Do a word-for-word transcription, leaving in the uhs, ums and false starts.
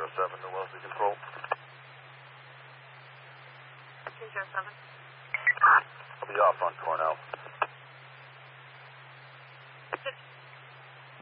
zero seven to Wellesley Control. two zero seven. I'll be off on Cornell.